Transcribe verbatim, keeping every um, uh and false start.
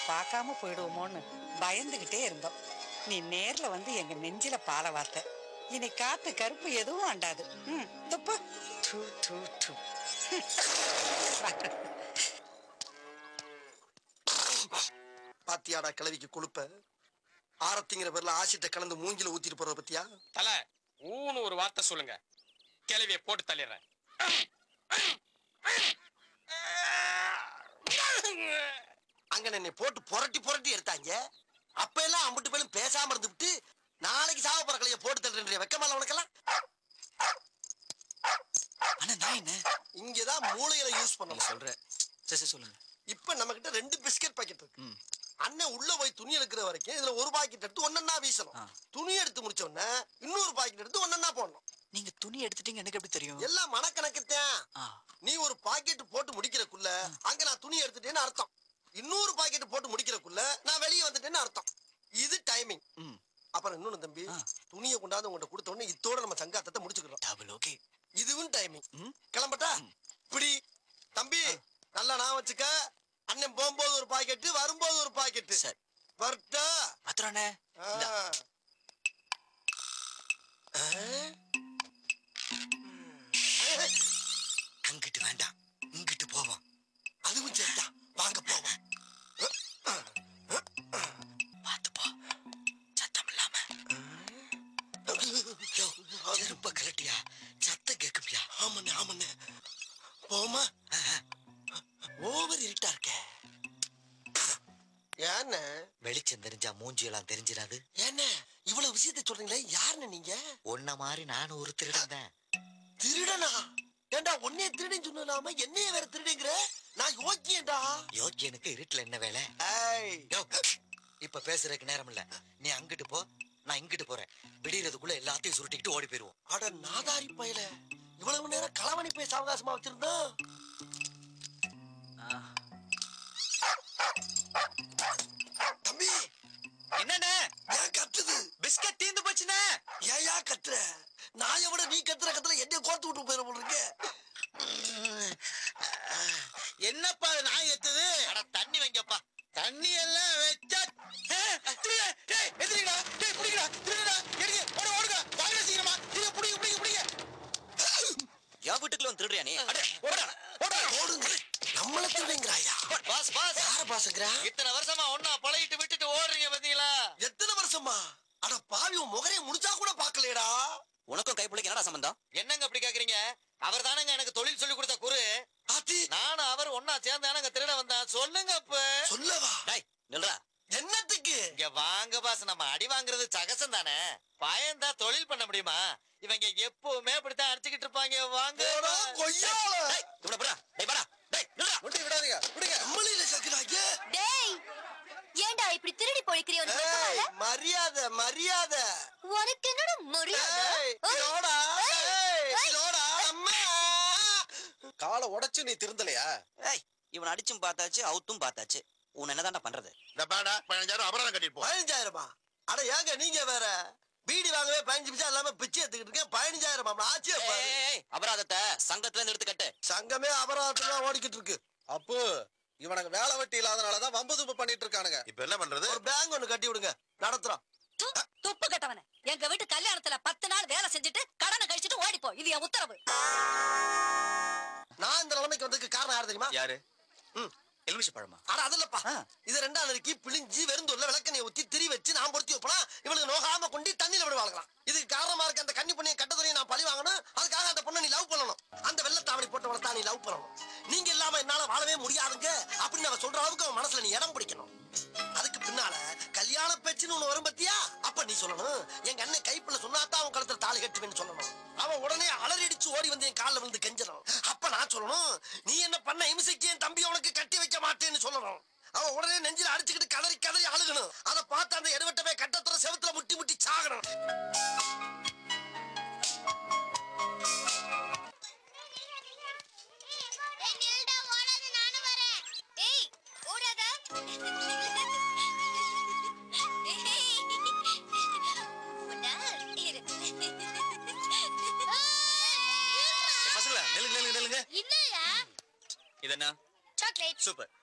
பார்க்காம போயிடுவோமோன்னு பயந்துகிட்டே இருந்தோம். நீ நேர்ல வந்து எங்க நெஞ்சில பால வார்த்த. இனி காத்து கருப்பு எதுவும் ஆண்டாது. ம் துப்பு. து து து. பாத்தியாடா கிளவிக்கு கொழுப்ப. ஆரத்திங்கிற பேர்ல ஆசிட்ட கலந்து மூஞ்சில ஊத்திட்டு போறத பத்தியா? தல ஊன்னு ஒரு வார்த்தை சொல்லுங்க, கிளவிய போட்டு தள்ளிடுறேன். அங்க என்னை போட்டு புரட்டி புரட்டி எடுத்தாங்க. அப்ப எல்லாம் அம்பிட்டு பேரும் பேசாம இருந்து விட்டு நாளைக்கு சாவ போற கிளைய போட்டு தள்ளுற வெக்கமால உனக்கெல்லாம். அண்ணா நான் என்ன இங்கதான் மூளையில யூஸ் பண்ணணும் சொல்றேன். சரி சொல்லுங்க. இப்ப நம்ம கிட்ட ரெண்டு பிஸ்கட் பாக்கெட் இருக்கு. அண்ணன் உள்ள போய் துணி எடுக்கிற வரைக்கும் இதுல ஒரு பாக்கெட் எடுத்து ஒன்னா வீசணும். துணி எடுத்து முடிச்ச உடனே இன்னொரு பாக்கெட் எடுத்து ஒன்னா போடணும். நீங்க துணி எடுத்துட்டீங்க எனக்கு எப்படி தெரியும்? எல்லாம் மனக்கணக்குத்தான். நீ ஒரு பாக்கெட் போட்டு முடிக்கிறக்குள்ள அங்க நான் துணி எடுத்துட்டேன்னு அர்த்தம். இன்னொரு பாக்கெட் போட்டு முடிக்கிறக்குள்ள நான் வெளியே வந்துட்டேன்னு அர்த்தம். இது டைமிங். அப்புறம் இன்னொன்னு தம்பி, துணியை கொண்டாந்து உங்கள்கிட்ட கொடுத்த உடனே இதோட நம்ம சங்காத்தத்தை முடிச்சுக்கிறோம். இதுவும் டைமிங். கிளம்பட்டா? இப்படி தம்பி நல்லா நான் வச்சுக்க. அண்ணன் போகும்போது ஒரு பாக்கெட்டு, வரும்போது ஒரு பாக்கெட்டு. வரட்டா? பத்திரண்ணே. அங்கிட்டு வேண்டாம், இங்கிட்டு போவோம். அதுவும் சரிதான், வாங்க போவோம். பார்த்து போ, சத்தம் இல்லாம. செருப்ப கலட்டியா, சத்தம் கேக்குமியா? ஆமண்ணே ஆமண்ணே. போமா. ஓவர் இருட்டா இருக்க. ஏன்ன வெளிச்சம் தெரிஞ்சா மூஞ்சி எல்லாம் தெரிஞ்சிடாது. ஏன்ன இவ்வளவு விஷயத்தை சொல்றீங்களே, யாருன்னு நீங்க? ஒன்ன மாதிரி நானும் ஒரு திருடன் தான். திருடனா? ஏண்டா உன்னைய திருடன் சொல்லாம என்னைய வேற திருடுங்கிற? நான் யோக்கியேண்டா. யோக்கியனுக்கு இருட்டுல என்ன வேலை? ஏய் இப்ப பேசுறதுக்கு நேரம் இல்ல. நீ அங்கிட்டு போ, நான் இங்கிட்டு போறேன். விடியறதுக்குள்ள எல்லாத்தையும் சுருட்டிக்கிட்டு ஓடி போயிருவோம். அட நாதாரி பயல, இவ்வளவு நேரம் களவணி பேச அவகாசமா வச்சிருந்தோம். தம்பி என்னண்ணே ஏன் கத்துது? பிஸ்கட் தீந்து போச்சுண்ணே. ஏயா கத்துற? நான் எவ்வளவு நீ கத்துற கத்துல என்னைய கோர்த்து விட்டு போயிட போல இருக்கு. என்னப்பா நாய் எத்துது? அட தண்ணி வைங்கப்பா. தண்ணி எல்லாம் வச்சா எதிரிடா. டேய் புடிங்கடா, திருடா. எடுங்க, ஓடு ஓடுங்க. வாங்க சீக்கிரமா. இத புடிங்க புடிங்க புடிங்க. யா வீட்டுக்குள்ள வந்து திருடுறியா நீ? அட ஓடா ஓடா ஓடுங்க. நம்மள திருடுங்கறாயா? Pass pass. யார பாஸ்ங்கறா? இத்தனை வருஷமா ஒண்ணா பழகிட்டு விட்டுட்டு ஓடுறீங்க பாத்தீங்களா? எத்தனை வருஷமா? அட பாவி, உன் முகரே முடிச்சா கூட பாக்கலடா. உனக்கும் கைப்புள்ளைக்கு என்னடா சம்பந்தம்? என்னங்க அப்படி கேக்குறீங்க? அவர் தானங்க எனக்கு தொழில் சொல்லி கொடுத்த குரு. ஆத்தி நானும் அவர் ஒண்ணா சேர்ந்தானங்க திருட வந்தான். சொல்லுங்க அப்ப. சொல்லவா? டேய் நில்றா. என்னத்துக்கு? இங்க வாங்க பாஸ், நம்ம அடி வாங்குறது சகசம் தானே. பயந்தா தொழில் பண்ண முடியுமா? இவங்க எப்பவுமே அப்படித்தான் அடிச்சுக்கிட்டு இருப்பாங்க. வாங்க கொய்யால. டேய் இவன போடா. டேய் வாடா. டேய் நில்றா. முட்டி விடாதீங்க. விடுங்க. நம்மளில சக்கறாங்க. டேய் ஏண்டா இப்படி திருடி போய்க்கிறியோ? ஏய் மரியாதை மரியாதை. உனக்கு என்னடா மரியாதை? ஏய் இதோடா. ஏய் இதோடா. அம்மா காலை உடைச்சு நீ திருந்தலையா? ஏய் இவன் அடிச்சும் பார்த்தாச்சு, அவுத்தும் பார்த்தாச்சு. உன் என்னதான்டா பண்றது? இந்த பாடா பதினஞ்சாயிரம் அபராதம் கட்டிட்டு போ. பதினஞ்சாயிரமா? அட ஏங்க நீங்க வேற பீடி வாங்கவே பதினஞ்சு நிமிஷம் இல்லாம பிச்சை எடுத்துக்கிட்டு இருக்கேன். பதினஞ்சாயிரமா? ஆச்சு. அபராதத்தை சங்கத்துல இருந்து எடுத்து கட்டு. சங்கமே அபராதத்துல ஓடிக்கிட்டு இருக்கு. அப்போ இவனுக்கு வேலை வெட்டி இல்லாதனாலதான் வம்பு துப்பு பண்ணிட்டு இருக்கானுங்க. இப்ப என்ன பண்றது? ஒரு பேங்க் ஒண்ணு கட்டி விடுங்க, நடத்துறோம். துப்பு கட்டவனே, எங்க வீட்டு கல்யாணத்துல பத்து நாள் வேலை செஞ்சுட்டு கடனை கழிச்சிட்டு ஓடிப்போ. இது என் உத்தரவு. நான் இந்த நிலைமைக்கு வந்ததுக்கு காரணம் யாரு தெரியுமா? யாரு? எலுமிச்சை பழமா? அட அதுலப்பா, இது ரெண்டாம் நறுக்கி பிழிஞ்சி வெறுந்தூர்ல விளக்கெண்ணெய் ஊத்தி திரி வச்சு நான் பொருத்தி வைப்பலாம். இவளுக்கு நோகாம கொண்டு தண்ணியில விடுவாங்களாம். இதுக்கு காரணமா இருக்க அந்த கன்னி பொண்ணைய கட்டதுறையை நான் பழி வாங்கணும். அதுக்காக அந்த பொண்ணை நீ லவ் பண்ணணும். அந்த வெள்ளத்தாவணி போட்டவளை தான் நீ லவ் பண்ணணும். நீங்க இல்லாம என்னால வாழவே முடியாதுங்க அப்படின்னு அவ சொல்ற அளவுக்கு அவன் மனசுல நீ இடம் பிடிக்கணும். அதுக்கு பின்னால கல்யாண பேச்சுன்னு ஒண்ணு வரும் பத்தியா? அப்ப நீ சொல்லணும், எங்க அண்ணன் கைப்புல சொன்னாதான் அவன் கழுத்துல தாலி கட்டுவேன்னு சொல்லணும். அவன் உடனே அலறி அடிச்சு ஓடி வந்து என் காலில் விழுந்து கெஞ்சணும். அப்ப நான் சொல்லணும், நீ என்ன பண்ண இம்சைக்கு என் தம்பி உனக்கு கட்டி வைக்க மாட்டேன்னு சொல்லணும். அவன் உடனே நெஞ்சில அடிச்சுக்கிட்டு கதறி கதறி அழுகணும். அதை பார்த்து அந்த எடுவட்டவே கட்டத்துற செவத்துல முட்டி முட்டி சாகணும். இது என்ன? சாக்லேட். சூப்பர்.